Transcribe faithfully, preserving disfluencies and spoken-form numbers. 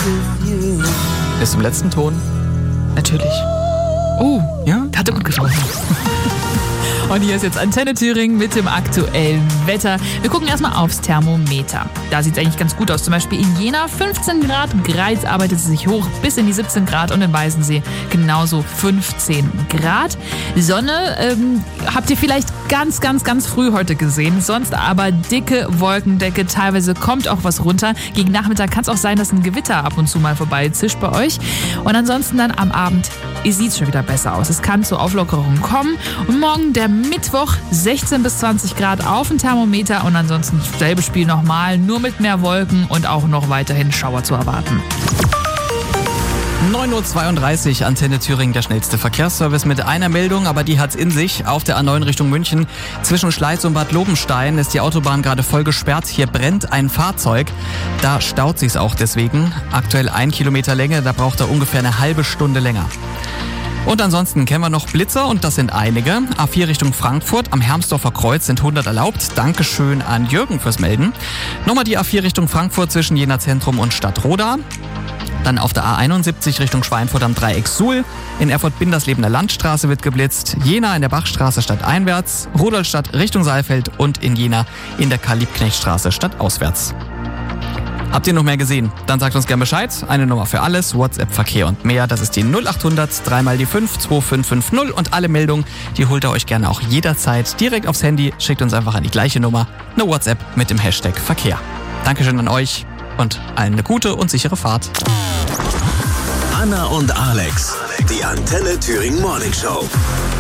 Bis zum letzten Ton. Natürlich. Oh, ja, hat er gut geschaut. Und hier ist jetzt Antenne Thüringen mit dem aktuellen Wetter. Wir gucken erstmal aufs Thermometer. Da sieht es eigentlich ganz gut aus. Zum Beispiel in Jena fünfzehn Grad, Greiz arbeitet es sich hoch bis in die siebzehn Grad und in Weißensee genauso fünfzehn Grad. Sonne ähm, habt ihr vielleicht ganz, ganz, ganz früh heute gesehen. Sonst aber dicke Wolkendecke. Teilweise kommt auch was runter. Gegen Nachmittag kann es auch sein, dass ein Gewitter ab und zu mal vorbeizischt bei euch. Und ansonsten dann am Abend sieht es schon wieder besser aus. Es kann zu Auflockerungen kommen. Und morgen der Mittwoch sechzehn bis zwanzig Grad auf dem Thermometer und ansonsten selbe Spiel nochmal, nur mit mehr Wolken und auch noch weiterhin Schauer zu erwarten. neun Uhr zweiunddreißig, Antenne Thüringen, der schnellste Verkehrsservice mit einer Meldung, aber die hat's in sich. Auf der A neun Richtung München zwischen Schleiz und Bad Lobenstein ist die Autobahn gerade voll gesperrt. Hier brennt ein Fahrzeug. Da staut sich's auch deswegen. Aktuell ein Kilometer Länge, da braucht er ungefähr eine halbe Stunde länger. Und ansonsten kennen wir noch Blitzer und das sind einige. A vier Richtung Frankfurt am Hermsdorfer Kreuz sind hundert erlaubt. Dankeschön an Jürgen fürs Melden. Nochmal die A vier Richtung Frankfurt zwischen Jena Zentrum und Stadtroda. Dann auf der A einundsiebzig Richtung Schweinfurt am Dreieck Suhl. In Erfurt-Binderslebener Landstraße wird geblitzt. Jena in der Bachstraße stadteinwärts. Rudolstadt Richtung Saalfeld und in Jena in der Karl-Liebknecht-Straße stadtauswärts. Habt ihr noch mehr gesehen? Dann sagt uns gerne Bescheid. Eine Nummer für alles, WhatsApp, Verkehr und mehr. Das ist die null acht hundert drei mal die fünf zwei fünf fünf null. Und alle Meldungen, die holt ihr euch gerne auch jederzeit direkt aufs Handy. Schickt uns einfach an die gleiche Nummer eine WhatsApp mit dem Hashtag Verkehr. Dankeschön an euch und allen eine gute und sichere Fahrt. Anna und Alex, die Antenne Thüringen Morning Show.